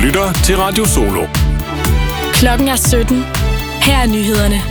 lytter til Radio Solo. Klokken er 17. Her er nyhederne.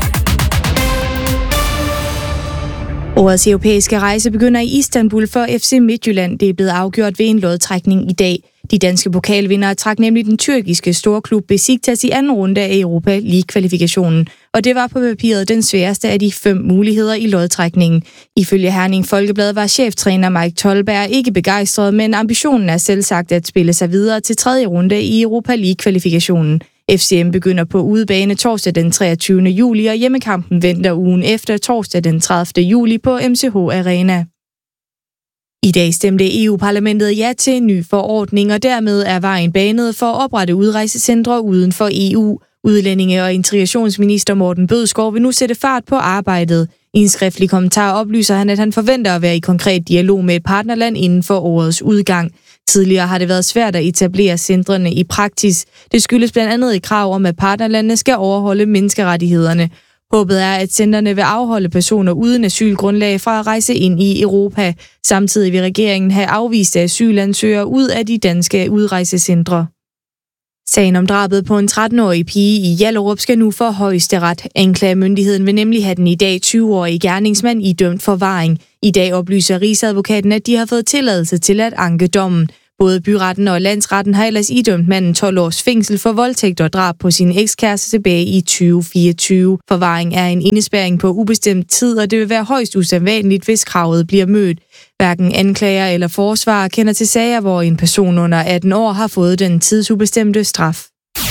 Årets europæiske rejse begynder i Istanbul for FC Midtjylland. Det er blevet afgjort ved en lodtrækning i dag. De danske pokalvindere trak nemlig den tyrkiske storklub Besiktas i anden runde af Europa League-kvalifikationen. Og det var på papiret den sværeste af de 5 muligheder i lodtrækningen. Ifølge Herning Folkeblad var cheftræner Mike Tolberg ikke begejstret, men ambitionen er selvsagt at spille sig videre til 3. runde i Europa League-kvalifikationen. FCM begynder på udebane torsdag den 23. juli, og hjemmekampen venter ugen efter torsdag den 30. juli på MCH Arena. I dag stemte EU-parlamentet ja til en ny forordning, og dermed er vejen banet for at oprette udrejsecentre uden for EU. Udlændinge- og integrationsminister Morten Bødskov vil nu sætte fart på arbejdet. I en skriftlig kommentar oplyser han, at han forventer at være i konkret dialog med et partnerland inden for årets udgang. Tidligere har det været svært at etablere centrene i praksis. Det skyldes blandt andet et krav om, at partnerlandene skal overholde menneskerettighederne. Håbet er, at centrene vil afholde personer uden asylgrundlag fra at rejse ind i Europa. Samtidig vil regeringen have afviste asylansøgere ud af de danske udrejsecentre. Sagen om drabet på en 13-årig pige i Hjallerup skal nu for højesteret. Anklagemyndigheden vil nemlig have den i dag 20-årige gerningsmand idømt forvaring. I dag oplyser rigsadvokaten, at de har fået tilladelse til at anke dommen. Både byretten og landsretten har ellers idømt manden 12 års fængsel for voldtægt og drab på sin ekskæreste tilbage i 2024. Forvaring er en indespærring på ubestemt tid, og det vil være højst usædvanligt, hvis kravet bliver mødt. Hverken anklager eller forsvarer kender til sager, hvor en person under 18 år har fået den tidsubestemte straf.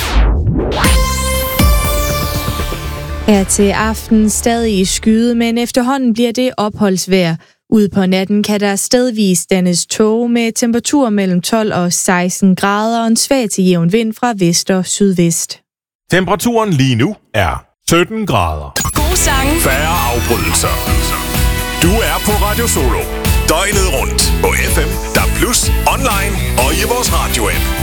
Her til aften stadig skyde, men efterhånden bliver det opholdsvejr. Ude på natten kan der stedvis dannes tåge med temperatur mellem 12 og 16 grader og en svag til jævn vind fra vest og sydvest. Temperaturen lige nu er 17 grader. God sange. Færre afbrydelser. Du er på Radio Solo. Døgnet rundt på FM, DAB+, online og i vores radio-app.